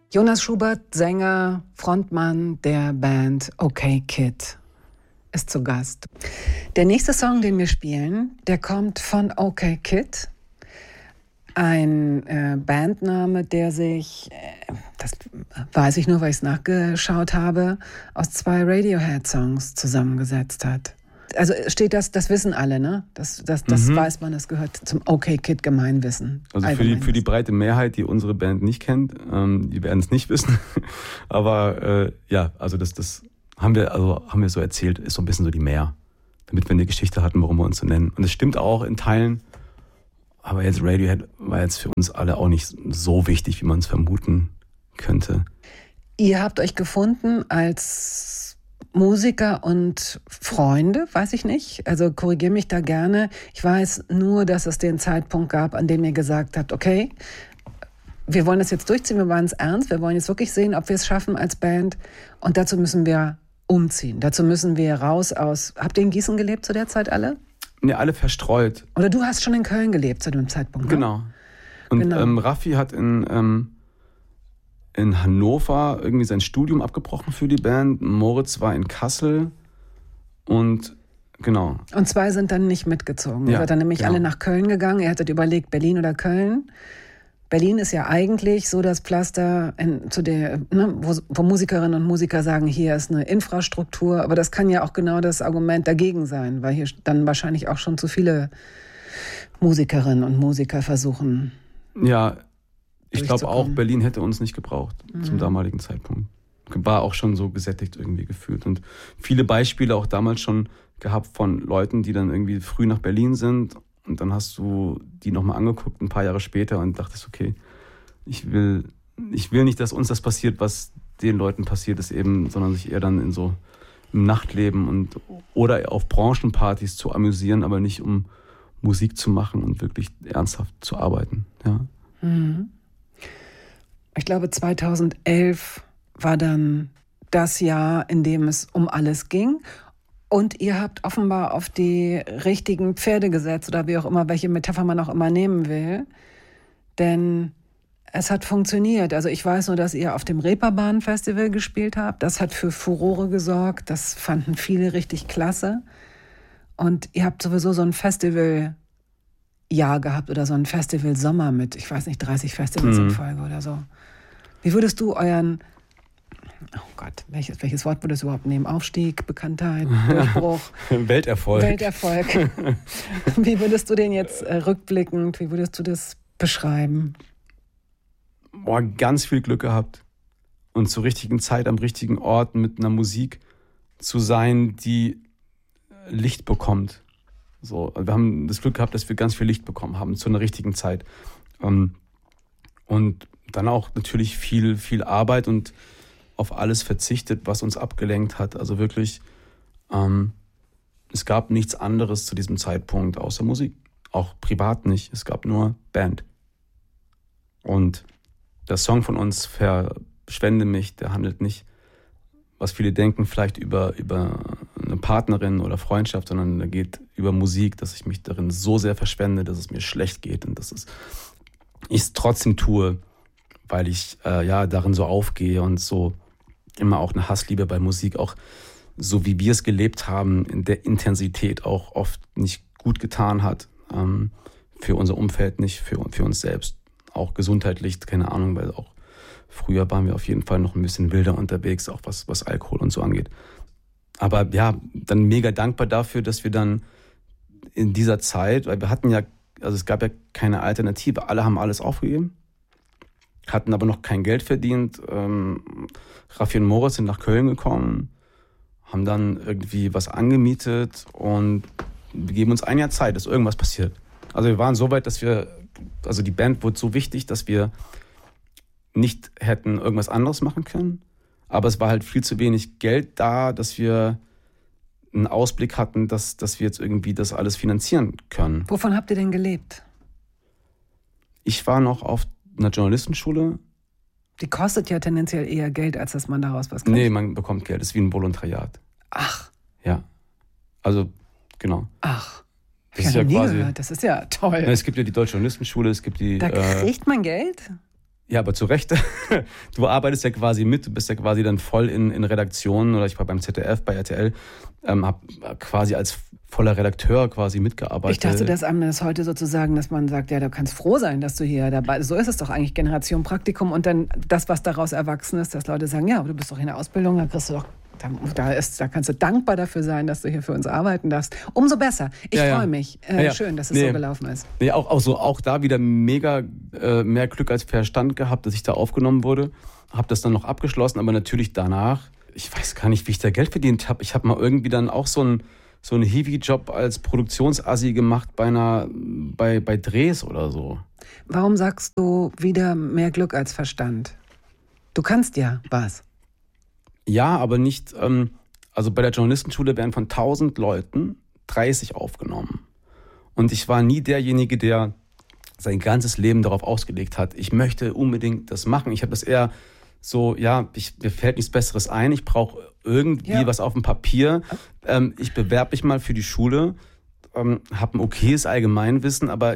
Jonas Schubert, Sänger, Frontmann der Band OK Kid, ist zu Gast. Der nächste Song, den wir spielen, der kommt von OK Kid. Ein Bandname, der sich, das weiß ich nur, weil ich es nachgeschaut habe, aus 2 Radiohead-Songs zusammengesetzt hat. Also steht das wissen alle, ne? Das weiß man, das gehört zum OK Kid Gemeinwissen. Also für die breite Mehrheit, die unsere Band nicht kennt, die werden es nicht wissen. Aber also das haben wir so erzählt, ist so ein bisschen so die Mehr. Damit wir eine Geschichte hatten, warum wir uns so nennen. Und es stimmt auch in Teilen, aber jetzt Radiohead war jetzt für uns alle auch nicht so wichtig, wie man es vermuten könnte. Ihr habt euch gefunden als Musiker und Freunde, weiß ich nicht. Also korrigiere mich da gerne. Ich weiß nur, dass es den Zeitpunkt gab, an dem ihr gesagt habt, okay, wir wollen das jetzt durchziehen, wir wollen es ernst, wir wollen jetzt wirklich sehen, ob wir es schaffen als Band. Und dazu müssen wir umziehen. Dazu müssen wir raus aus... Habt ihr in Gießen gelebt zu der Zeit alle? Ne, alle verstreut. Oder du hast schon in Köln gelebt zu dem Zeitpunkt, ne? Genau. Und Raffi hat in Hannover irgendwie sein Studium abgebrochen für die Band. Moritz war in Kassel und genau. Und 2 sind dann nicht mitgezogen. Ja, Ihr seid dann nämlich genau. alle nach Köln gegangen. Ihr hattet überlegt, Berlin oder Köln. Berlin ist ja eigentlich so das Pflaster, wo Musikerinnen und Musiker sagen, hier ist eine Infrastruktur. Aber das kann ja auch genau das Argument dagegen sein, weil hier dann wahrscheinlich auch schon zu viele Musikerinnen und Musiker versuchen. Ja, ich glaube auch, Berlin hätte uns nicht gebraucht zum damaligen Zeitpunkt. War auch schon so gesättigt irgendwie gefühlt. Und viele Beispiele auch damals schon gehabt von Leuten, die dann irgendwie früh nach Berlin sind. Und dann hast du die nochmal angeguckt, ein paar Jahre später, und dachtest, okay, ich will nicht, dass uns das passiert, was den Leuten passiert ist eben, sondern sich eher dann in so im Nachtleben oder auf Branchenpartys zu amüsieren, aber nicht um Musik zu machen und wirklich ernsthaft zu arbeiten. Ja. Mhm. Ich glaube, 2011 war dann das Jahr, in dem es um alles ging. Und ihr habt offenbar auf die richtigen Pferde gesetzt oder wie auch immer, welche Metapher man auch immer nehmen will. Denn es hat funktioniert. Also ich weiß nur, dass ihr auf dem Reeperbahn-Festival gespielt habt. Das hat für Furore gesorgt. Das fanden viele richtig klasse. Und ihr habt sowieso so ein Festivaljahr gehabt oder so ein Festival-Sommer mit, ich weiß nicht, 30 Festivals in Folge oder so. Wie würdest du euren, oh Gott, welches Wort würdest du überhaupt nehmen? Aufstieg, Bekanntheit, Durchbruch? Welterfolg. Wie würdest du den jetzt rückblickend, wie würdest du das beschreiben? Boah, ganz viel Glück gehabt. Und zur richtigen Zeit am richtigen Ort mit einer Musik zu sein, die Licht bekommt. So, wir haben das Glück gehabt, dass wir ganz viel Licht bekommen haben zu einer richtigen Zeit. Und dann auch natürlich viel Arbeit und auf alles verzichtet, was uns abgelenkt hat. Also wirklich, es gab nichts anderes zu diesem Zeitpunkt außer Musik. Auch privat nicht. Es gab nur Band. Und der Song von uns, Verschwende mich, der handelt nicht, was viele denken, vielleicht über eine Partnerin oder Freundschaft, sondern der geht über Musik, dass ich mich darin so sehr verschwende, dass es mir schlecht geht und dass ich es trotzdem tue, weil ich darin so aufgehe und so immer auch eine Hassliebe bei Musik, auch so wie wir es gelebt haben, in der Intensität auch oft nicht gut getan hat, für unser Umfeld nicht, für uns selbst, auch gesundheitlich, keine Ahnung, weil auch früher waren wir auf jeden Fall noch ein bisschen wilder unterwegs, auch was Alkohol und so angeht. Aber ja, dann mega dankbar dafür, dass wir dann in dieser Zeit, weil wir hatten es gab ja keine Alternative, alle haben alles aufgegeben, hatten aber noch kein Geld verdient. Raffi und Moritz sind nach Köln gekommen, haben dann irgendwie was angemietet und wir geben uns ein Jahr Zeit, dass irgendwas passiert. Also wir waren so weit, also die Band wurde so wichtig, dass wir nicht hätten irgendwas anderes machen können. Aber es war halt viel zu wenig Geld da, dass wir einen Ausblick hatten, dass wir jetzt irgendwie das alles finanzieren können. Wovon habt ihr denn gelebt? Ich war noch auf einer Journalistenschule. Die kostet ja tendenziell eher Geld, als dass man daraus was kriegt. Nee, man bekommt Geld. Das ist wie ein Volontariat. Ach. Ja. Also, genau. Ach. Das ist ja nie quasi gehört. Das ist ja toll. Es gibt ja die Deutsche Journalistenschule, es gibt die... Da kriegt man Geld? Ja, aber zu Recht. Du arbeitest ja quasi mit, du bist ja quasi dann voll in Redaktionen, oder ich war beim ZDF, bei RTL, habe quasi als voller Redakteur quasi mitgearbeitet. Ich dachte, dass einem das heute sozusagen, dass man sagt, ja, du kannst froh sein, dass du hier dabei bist. So ist es doch eigentlich, Generation Praktikum und dann das, was daraus erwachsen ist, dass Leute sagen, ja, aber du bist doch in der Ausbildung, dann kriegst du doch, da kannst du dankbar dafür sein, dass du hier für uns arbeiten darfst. Umso besser. Ich freue mich. Schön, dass es so gelaufen ist. Nee, auch da wieder mega mehr Glück als Verstand gehabt, dass ich da aufgenommen wurde. Habe das dann noch abgeschlossen, aber natürlich danach, ich weiß gar nicht, wie ich da Geld verdient habe. Ich habe mal irgendwie dann auch so einen Hiwi-Job als Produktionsassi gemacht bei Drehs oder so. Warum sagst du wieder mehr Glück als Verstand? Du kannst ja was. Ja, aber nicht, also bei der Journalistenschule werden von 1000 Leuten 30 aufgenommen. Und ich war nie derjenige, der sein ganzes Leben darauf ausgelegt hat, ich möchte unbedingt das machen. Ich habe das eher so, mir fällt nichts Besseres ein, ich brauche irgendwie was auf dem Papier. Ich bewerbe mich mal für die Schule, habe ein okayes Allgemeinwissen, aber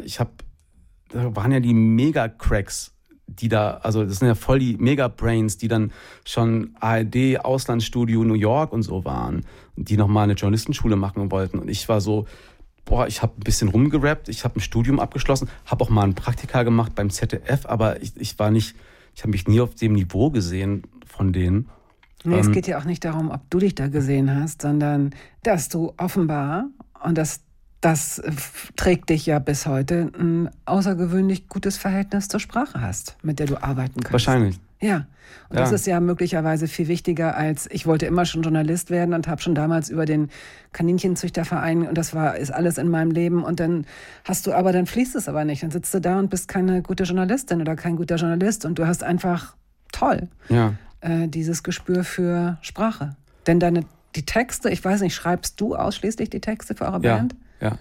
da waren ja die Mega-Cracks, das sind ja voll die Mega-Brains, die dann schon ARD, Auslandsstudio, New York und so waren, die nochmal eine Journalistenschule machen wollten. Und ich war so, ich habe ein bisschen rumgerappt, ich habe ein Studium abgeschlossen, habe auch mal ein Praktika gemacht beim ZDF, aber ich habe mich nie auf dem Niveau gesehen von denen. Nee, es geht ja auch nicht darum, ob du dich da gesehen hast, sondern dass du offenbar, und das trägt dich ja bis heute, ein außergewöhnlich gutes Verhältnis zur Sprache hast, mit der du arbeiten kannst. Wahrscheinlich. Ja, und das ist ja möglicherweise viel wichtiger als, ich wollte immer schon Journalist werden und habe schon damals über den Kaninchenzüchterverein und ist alles in meinem Leben und dann fließt es aber nicht. Dann sitzt du da und bist keine gute Journalistin oder kein guter Journalist und du hast einfach dieses Gespür für Sprache. Denn die Texte, ich weiß nicht, schreibst du ausschließlich die Texte für eure Band? Ja.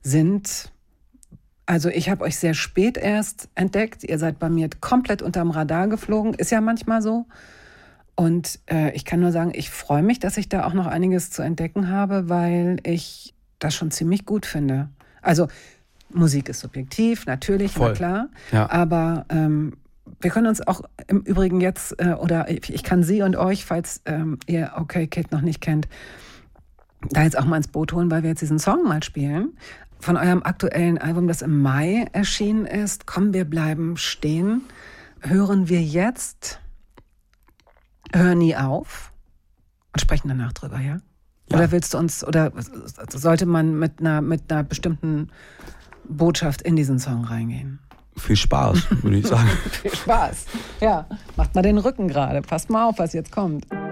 Also ich habe euch sehr spät erst entdeckt. Ihr seid bei mir komplett unterm Radar geflogen. Ist ja manchmal so. Und ich kann nur sagen, ich freue mich, dass ich da auch noch einiges zu entdecken habe, weil ich das schon ziemlich gut finde. Also Musik ist subjektiv, natürlich, na klar. Ja. Aber wir können uns auch im Übrigen jetzt, oder ich kann Sie und euch, falls ihr Okay Kid noch nicht kennt, da jetzt auch mal ins Boot holen, weil wir jetzt diesen Song mal spielen. Von eurem aktuellen Album, das im Mai erschienen ist, Komm, wir bleiben stehen, hören wir jetzt Hör nie auf und sprechen danach drüber, ja? Oder willst du oder sollte man mit einer bestimmten Botschaft in diesen Song reingehen? Viel Spaß, würde ich sagen. Viel Spaß, ja. Macht mal den Rücken gerade. Passt mal auf, was jetzt kommt.